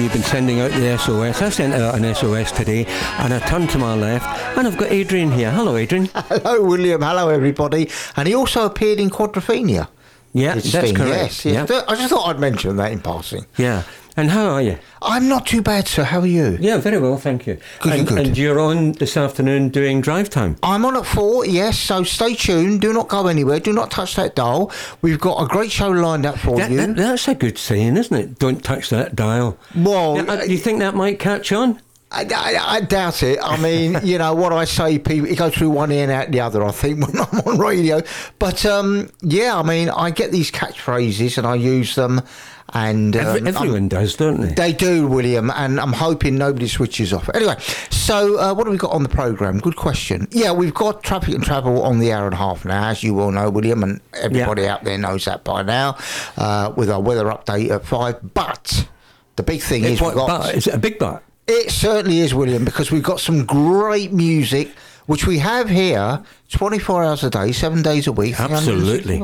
you've been sending out the SOS. I sent out an SOS today, and I turned to my left, and I've got Adrian here. Hello, Adrian. Hello, William. Hello, everybody. And he also appeared in Quadrophenia. Yeah, that's correct. Yes. Yeah. I just thought I'd mention that in passing. Yeah. And how are you? I'm not too bad, sir. How are you? Yeah, very well, thank you. Good. And you're on this afternoon doing drive time? I'm on at 4, yes, so stay tuned. Do not go anywhere. Do not touch that dial. We've got a great show lined up for you. That's a good saying, isn't it? Don't touch that dial. Well, do you think that might catch on? I doubt it. I mean, you know, what I say, people, it goes through one ear and out the other, I think, when I'm on radio. But, yeah, I mean, I get these catchphrases and I use them. And everyone does, don't they? They do, William, and I'm hoping nobody switches off. Anyway, so what have we got on the programme? Good question. Yeah, we've got Traffic and Travel on the hour and a half now, as you all know, William, and everybody out there knows that by now, with our weather update at 5. But the big thing is... Is it a big but? It certainly is, William, because we've got some great music, which we have here 24 hours a day, 7 days a week. Absolutely.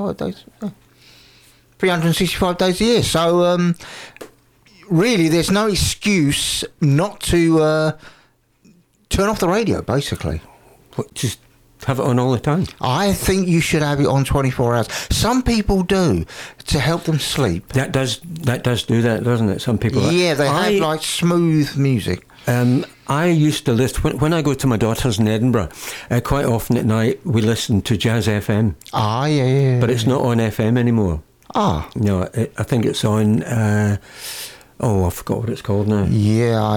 365 days a year. So, really, there's no excuse not to turn off the radio, basically. Just have it on all the time? I think you should have it on 24 hours. Some people do, to help them sleep. That does do that, doesn't it? Some people... Yeah, they have, like, smooth music. I used to listen, when I go to my daughter's in Edinburgh, quite often at night, we listen to Jazz FM. Ah, yeah. But it's not on FM anymore. Ah. No, I think it's on... I forgot what it's called now. Yeah,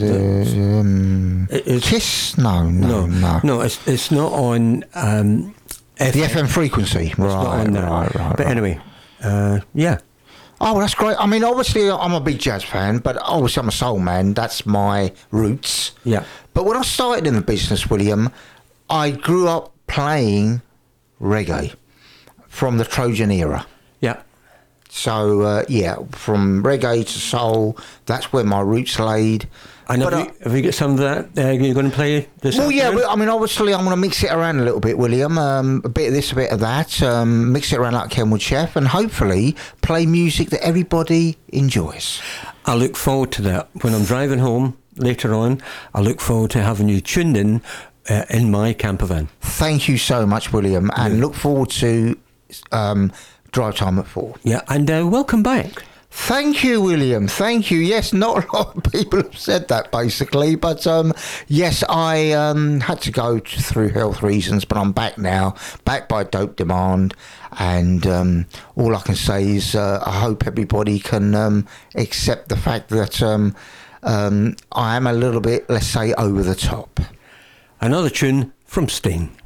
Kiss? No. It's not on FM. The FM frequency. It's not on there. Right. Anyway, yeah. Oh, well, that's great. I mean, obviously, I'm a big jazz fan, but obviously I'm a soul man. That's my roots. Yeah. But when I started in the business, William, I grew up playing reggae from the Trojan era. Yeah. So, from reggae to soul, that's where my roots laid. And have you got some of that you're going to play this afternoon? Yeah, I mean, obviously I'm going to mix it around a little bit, William. A bit of this, a bit of that. Mix it around like Kenwood Chef, and hopefully play music that everybody enjoys. I look forward to that. When I'm driving home later on, I look forward to having you tuned in my camper van. Thank you so much, William, and look forward to... drive time at 4. Yeah, and welcome back. Thank you, William. Thank you. Yes, not a lot of people have said that, basically. But, yes, I had to go through health reasons, but I'm back now, back by Dope Demand. And all I can say is I hope everybody can accept the fact that I am a little bit, let's say, over the top. Another tune from Sting.